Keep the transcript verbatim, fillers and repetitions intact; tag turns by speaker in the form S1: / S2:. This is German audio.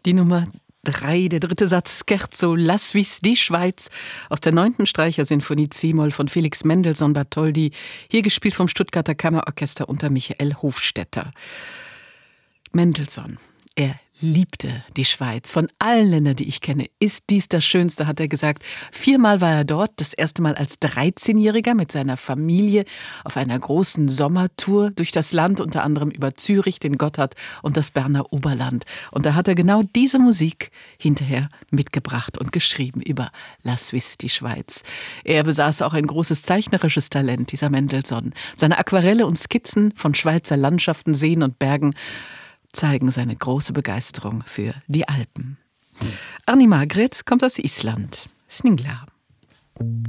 S1: Die Nummer drei, der dritte Satz, Scherzo, La Suisse, die Schweiz, aus der neunten Streichersinfonie C-Moll von Felix Mendelssohn Bartholdy, hier gespielt vom Stuttgarter Kammerorchester unter Michael Hofstetter. Mendelssohn, er liebte die Schweiz. Von allen Ländern, die ich kenne, ist dies das Schönste, hat er gesagt. Viermal war er dort, das erste Mal als dreizehnjähriger mit seiner Familie auf einer großen Sommertour durch das Land, unter anderem über Zürich, den Gotthard und das Berner Oberland. Und da hat er genau diese Musik hinterher mitgebracht und geschrieben über La Suisse, die Schweiz. Er besaß auch ein großes zeichnerisches Talent, dieser Mendelssohn. Seine Aquarelle und Skizzen von Schweizer Landschaften, Seen und Bergen zeigen seine große Begeisterung für die Alpen. Arni Margret kommt aus Island. Sningla.